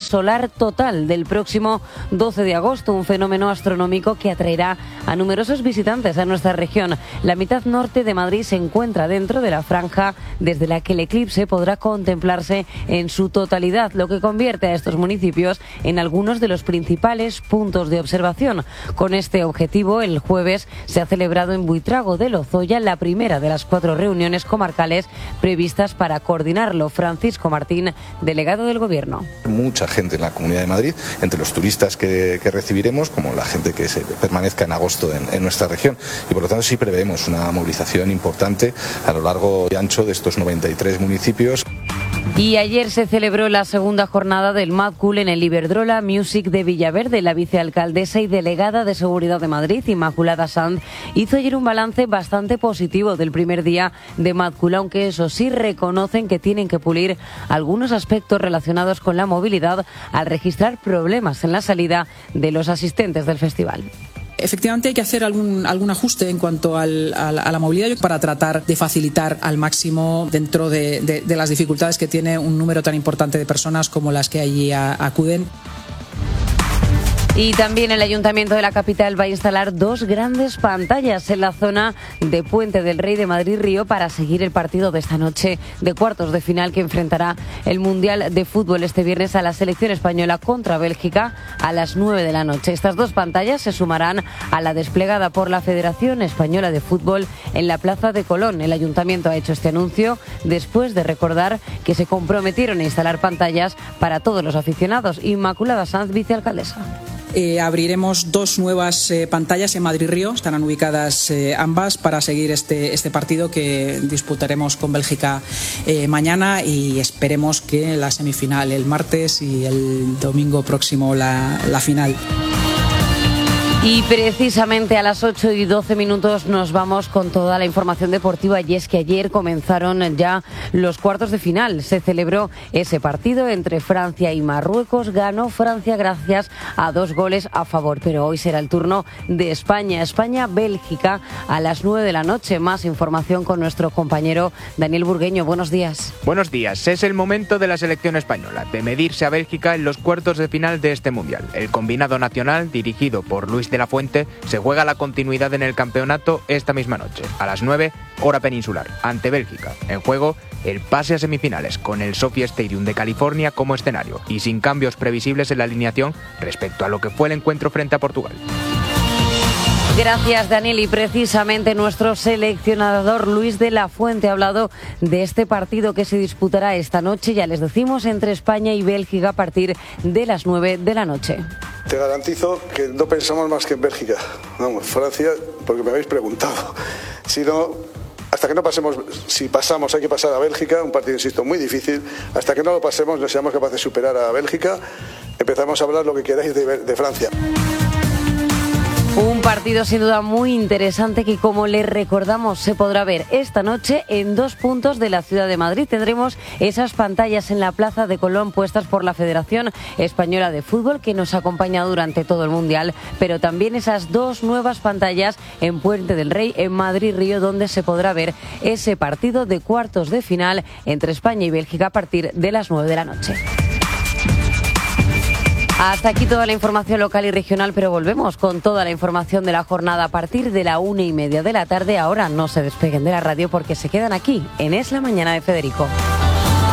solar total del próximo 12 de agosto, un fenómeno astronómico que atraerá a numerosos visitantes a nuestra región. La mitad norte de Madrid se encuentra dentro de la franja desde la que el eclipse podrá contemplarse en su totalidad, lo que convierte a estos municipios en algunos de los principales puntos de observación. Con este objetivo, el jueves se ha celebrado en Buitrago de Lozoya la primera de las 4 reuniones comarcales previstas para coordinarlo. Francisco Martín, delegado del Gobierno. Mucha gente en la Comunidad de Madrid, entre los turistas que recibiremos, como la gente que se permanezca en agosto en nuestra región. Y por lo tanto sí prevemos una movilización importante a lo largo y ancho de estos 93 municipios. Y ayer se celebró la segunda jornada del Mad Cool en el Iberdrola Music de Villaverde. La vicealcaldesa y delegada de Seguridad de Madrid, Inmaculada Sanz, hizo ayer un balance bastante positivo del primer día de Mad Cool, aunque eso sí reconocen que tienen que pulir algunos aspectos relacionados con la movilidad al registrar problemas en la salida de los asistentes del festival. Efectivamente hay que hacer algún ajuste en cuanto a la movilidad para tratar de facilitar al máximo dentro de las dificultades que tiene un número tan importante de personas como las que allí acuden. Y también el Ayuntamiento de la capital va a instalar 2 grandes pantallas en la zona de Puente del Rey de Madrid-Río para seguir el partido de esta noche de cuartos de final que enfrentará el Mundial de Fútbol este viernes a la selección española contra Bélgica a las 9 de la noche. Estas 2 pantallas se sumarán a la desplegada por la Federación Española de Fútbol en la Plaza de Colón. El Ayuntamiento ha hecho este anuncio después de recordar que se comprometieron a instalar pantallas para todos los aficionados. Inmaculada Sanz, vicealcaldesa. Abriremos 2 nuevas pantallas en Madrid-Río, estarán ubicadas ambas para seguir este partido que disputaremos con Bélgica mañana y esperemos que la semifinal el martes y el domingo próximo la final. Y precisamente a las 8:12 nos vamos con toda la información deportiva, y es que ayer comenzaron ya los cuartos de final. Se celebró ese partido entre Francia y Marruecos. Ganó Francia gracias a 2 goles a favor, pero hoy será el turno de España. España-Bélgica a las 9 de la noche. Más información con nuestro compañero Daniel Burgueño. Buenos días. Buenos días. Es el momento de la selección española de medirse a Bélgica en los cuartos de final de este Mundial. El combinado nacional, dirigido por Luis de la Fuente, se juega la continuidad en el campeonato esta misma noche, a las 9, hora peninsular, ante Bélgica. En juego, el pase a semifinales, con el SoFi Stadium de California como escenario y sin cambios previsibles en la alineación respecto a lo que fue el encuentro frente a Portugal. Gracias, Daniel. Y precisamente nuestro seleccionador Luis de la Fuente ha hablado de este partido que se disputará esta noche, ya les decimos, entre España y Bélgica a partir de las 9 de la noche. Te garantizo que no pensamos más que en Bélgica. Vamos, Francia, porque me habéis preguntado. Si no, hasta que no pasemos, si pasamos hay que pasar a Bélgica, un partido, insisto, muy difícil. Hasta que no lo pasemos, no seamos capaces de superar a Bélgica, empezamos a hablar lo que queráis de Francia. Un partido sin duda muy interesante que, como les recordamos, se podrá ver esta noche en 2 puntos de la ciudad de Madrid. Tendremos esas pantallas en la Plaza de Colón puestas por la Federación Española de Fútbol, que nos ha acompañado durante todo el Mundial, pero también esas 2 nuevas pantallas en Puente del Rey, en Madrid-Río, donde se podrá ver ese partido de cuartos de final entre España y Bélgica a partir de las 9 de la noche. Hasta aquí toda la información local y regional, pero volvemos con toda la información de la jornada a partir de la 1:30 de la tarde. Ahora no se despeguen de la radio porque se quedan aquí en Es la Mañana de Federico.